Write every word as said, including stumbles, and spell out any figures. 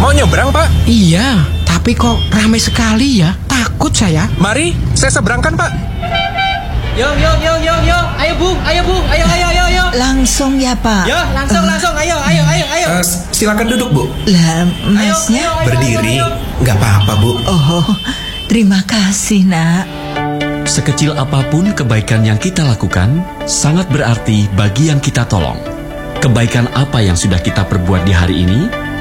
Mau nyebrang, Pak? Iya, tapi kok ramai sekali ya. Takut saya. Mari, saya seberangkan, Pak. Yo, yo, yo, yo, yo. Ayo, Bu. Ayo, Bu. Ayo, ayo, ayo, ayo. Langsung ya, Pak? Yo, langsung, uh, langsung. Ayo, ayo, ayo, ayo. Uh, silakan duduk, Bu. Lah, Masnya? Ayo, ayo, ayo, berdiri. ayo, ayo. Nggak apa-apa, Bu. Oh, terima kasih, Nak. Sekecil apapun kebaikan yang kita lakukan, sangat berarti bagi yang kita tolong. Kebaikan apa yang sudah kita perbuat di hari ini